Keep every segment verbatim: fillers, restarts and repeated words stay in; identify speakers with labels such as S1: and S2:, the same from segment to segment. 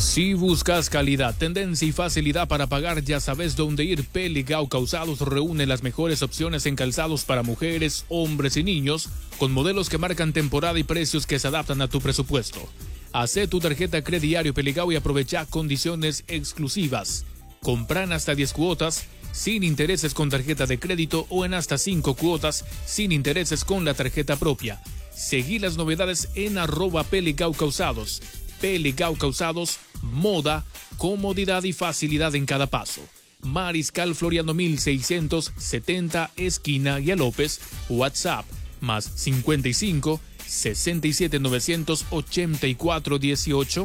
S1: Si buscas calidad, tendencia y facilidad para pagar, ya sabes dónde ir. Peligao Calzados reúne las mejores opciones en calzados para mujeres, hombres y niños, con modelos que marcan temporada y precios que se adaptan a tu presupuesto. Hacé tu tarjeta Crediario Peligao y aprovecha condiciones exclusivas. Compran hasta diez cuotas, sin intereses con tarjeta de crédito o en hasta cinco cuotas, sin intereses con la tarjeta propia. Seguí las novedades en arroba Peligao Calzados. Peligao Calzados, moda, comodidad y facilidad en cada paso. Mariscal Floriano mil seiscientos setenta, esquina Guía López. WhatsApp, más cincuenta y cinco, sesenta y siete, novecientos ochenta y cuatro, dieciocho.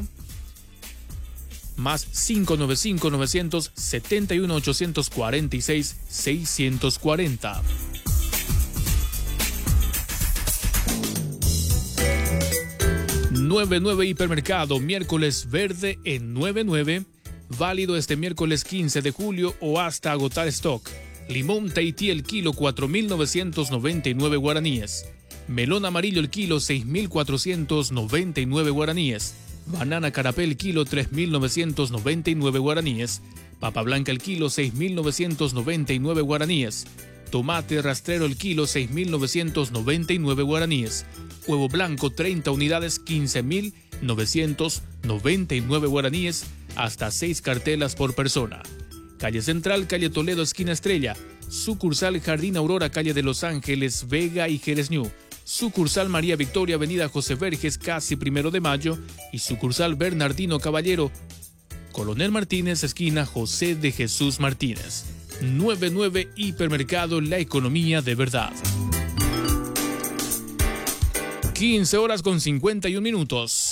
S1: Más cinco nueve cinco, novecientos setenta y uno, ochocientos cuarenta y seis, seiscientos cuarenta. noventa y nueve Hipermercado, miércoles verde en noventa y nueve, válido este miércoles quince de julio o hasta agotar stock. Limón Tahití el kilo cuatro mil novecientos noventa y nueve guaraníes. Melón amarillo el kilo seis mil cuatrocientos noventa y nueve guaraníes. Banana carapé el kilo tres mil novecientos noventa y nueve guaraníes. Papa blanca el kilo seis mil novecientos noventa y nueve guaraníes. Tomate rastrero el kilo seis mil novecientos noventa y nueve guaraníes. Huevo blanco treinta unidades quince mil novecientos noventa y nueve guaraníes, hasta seis cartelas por persona. Calle Central, calle Toledo, esquina Estrella. Sucursal Jardín Aurora, calle de Los Ángeles, Vega y Jerez New. Sucursal María Victoria, avenida José Verges, casi Primero de Mayo. Y sucursal Bernardino Caballero, Coronel Martínez, esquina José de Jesús Martínez. noventa y nueve Hipermercado, la economía de verdad. quince horas con cincuenta y un minutos.